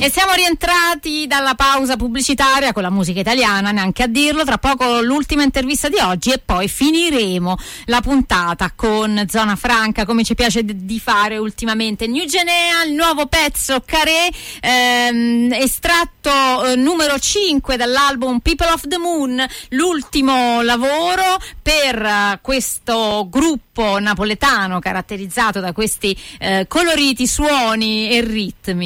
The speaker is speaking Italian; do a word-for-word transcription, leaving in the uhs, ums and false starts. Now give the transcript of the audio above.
E siamo rientrati dalla pausa pubblicitaria con la musica italiana, neanche a dirlo. Tra poco l'ultima intervista di oggi e poi finiremo la puntata con Zona Franca, come ci piace d- di fare ultimamente. New Genea, il nuovo pezzo Carré, ehm, estratto eh, numero cinque dall'album People of the Moon, l'ultimo lavoro per uh, questo gruppo napoletano caratterizzato da questi eh, coloriti suoni e ritmi.